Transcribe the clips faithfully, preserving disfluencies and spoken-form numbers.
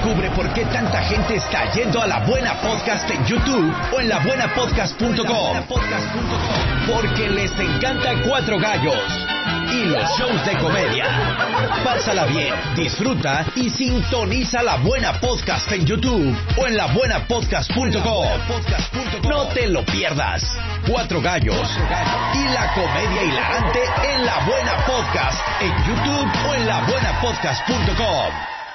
Descubre por qué tanta gente está yendo a La Buena Podcast en YouTube o en la buena podcast punto com. Porque les encanta Cuatro Gallos y los shows de comedia. Pásala bien, disfruta y sintoniza La Buena Podcast en YouTube o en la buena podcast punto com. No te lo pierdas. Cuatro Gallos y la comedia hilarante en La Buena Podcast en YouTube o en la buena podcast punto com.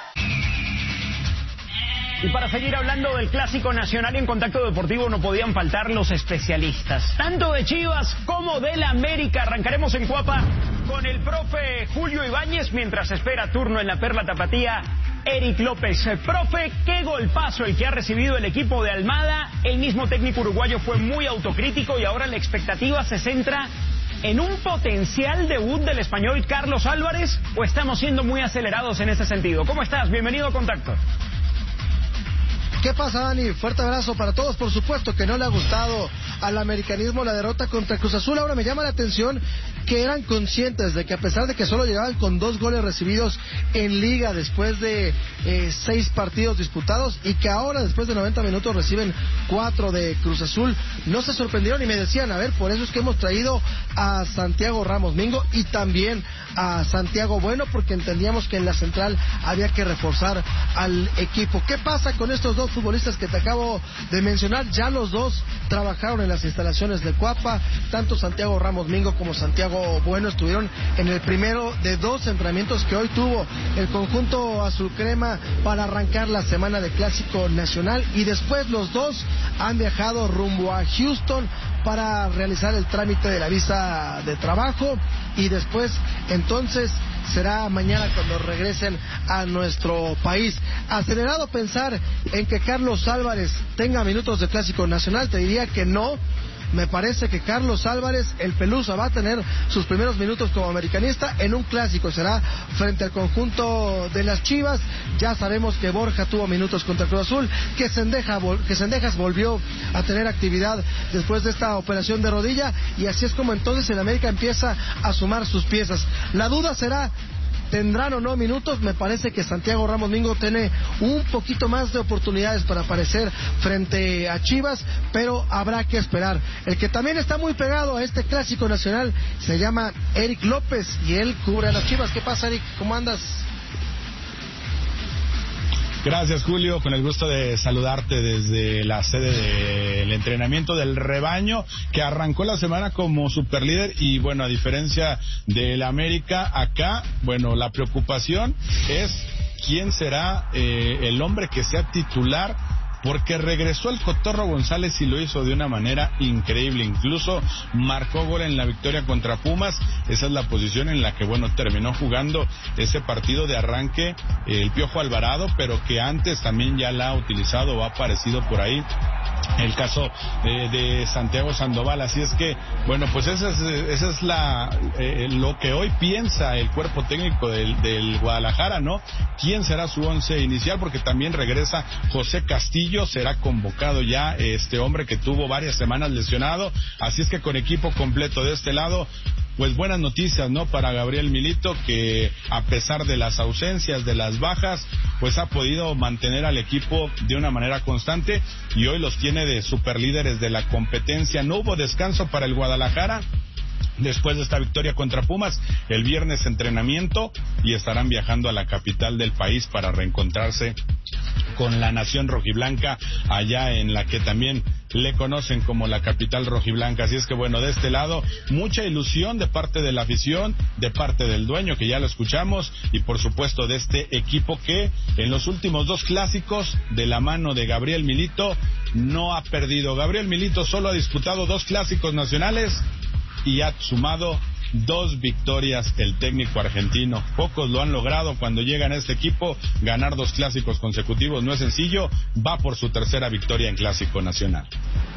Y para seguir hablando del Clásico Nacional, en Contacto Deportivo no podían faltar los especialistas, tanto de Chivas como del América. Arrancaremos en Cuapa con el profe Julio Ibáñez, mientras espera turno en la Perla Tapatía Eric López. Profe, qué golpazo el que ha recibido el equipo de Almada. El mismo técnico uruguayo fue muy autocrítico y ahora la expectativa se centra en un potencial debut del español Carlos Álvarez, ¿o estamos siendo muy acelerados en ese sentido? ¿Cómo estás? Bienvenido a Contacto. ¿Qué pasa, Dani? Fuerte abrazo para todos. Por supuesto que no le ha gustado al americanismo la derrota contra Cruz Azul. Ahora me llama la atención que eran conscientes de que a pesar de que solo llegaban con dos goles recibidos en Liga después de eh, seis partidos disputados, y que ahora después de noventa minutos reciben cuatro de Cruz Azul, no se sorprendieron y me decían, a ver, por eso es que hemos traído a Santiago Ramos Mingo y también a Santiago Bueno, porque entendíamos que en la central había que reforzar al equipo. ¿Qué pasa con estos dos futbolistas que te acabo de mencionar? Ya los dos trabajaron en las instalaciones de Cuapa, tanto Santiago Ramos Mingo como Santiago Bueno estuvieron en el primero de dos entrenamientos que hoy tuvo el conjunto azul crema para arrancar la semana de Clásico Nacional, y después los dos han viajado rumbo a Houston para realizar el trámite de la visa de trabajo, y después entonces será mañana cuando regresen a nuestro país. Acelerado pensar en que Carlos Álvarez tenga minutos de Clásico Nacional, te diría que no. Me parece que Carlos Álvarez, el Pelusa, va a tener sus primeros minutos como americanista en un clásico. Será frente al conjunto de las Chivas. Ya sabemos que Borja tuvo minutos contra Cruz Azul, que Cendeja, que Cendejas volvió a tener actividad después de esta operación de rodilla, y así es como entonces el América empieza a sumar sus piezas. La duda será, ¿tendrán o no minutos? Me parece que Santiago Ramos Mingo tiene un poquito más de oportunidades para aparecer frente a Chivas, pero habrá que esperar. El que también está muy pegado a este Clásico Nacional se llama Eric López y él cubre a las Chivas. ¿Qué pasa, Eric? ¿Cómo andas? Gracias, Julio, con el gusto de saludarte desde la sede del entrenamiento del rebaño, que arrancó la semana como superlíder. Y bueno, a diferencia del América, acá, bueno, la preocupación es quién será eh, el hombre que sea titular, porque regresó el Cotorro González y lo hizo de una manera increíble. Incluso marcó gol en la victoria contra Pumas. Esa es la posición en la que, bueno, terminó jugando ese partido de arranque eh, el Piojo Alvarado, pero que antes también ya la ha utilizado o ha aparecido por ahí el caso de, de Santiago Sandoval. Así es que, bueno, pues esa es, esa es la eh, lo que hoy piensa el cuerpo técnico del, del Guadalajara, ¿no? ¿Quién será su once inicial? Porque también regresa José Castillo. Será convocado ya este hombre que tuvo varias semanas lesionado. Así es que con equipo completo de este lado, pues buenas noticias, ¿no? Para Gabriel Milito, que a pesar de las ausencias, de las bajas, pues ha podido mantener al equipo de una manera constante y hoy los tiene de superlíderes de la competencia. No hubo descanso para el Guadalajara después de esta victoria contra Pumas. El viernes entrenamiento y estarán viajando a la capital del país para reencontrarse con la nación rojiblanca, allá en la que también le conocen como la capital rojiblanca. Así es que, bueno, de este lado, mucha ilusión de parte de la afición, de parte del dueño, que ya lo escuchamos, y por supuesto de este equipo que en los últimos dos clásicos, de la mano de Gabriel Milito, no ha perdido. Gabriel Milito solo ha disputado dos clásicos nacionales y ha sumado dos victorias el técnico argentino. Pocos lo han logrado cuando llegan a este equipo. Ganar dos clásicos consecutivos no es sencillo. Va por su tercera victoria en Clásico Nacional.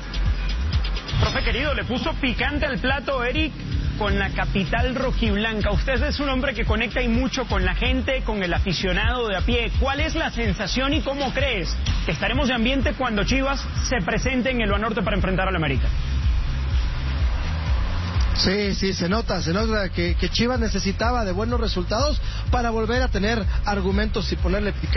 Profe querido, le puso picante al plato, Eric, con la capital rojiblanca. Usted es un hombre que conecta y mucho con la gente, con el aficionado de a pie. ¿Cuál es la sensación y cómo crees que estaremos de ambiente cuando Chivas se presente en el Banorte para enfrentar al América? Sí, sí, se nota, se nota que, que Chivas necesitaba de buenos resultados para volver a tener argumentos y ponerle picante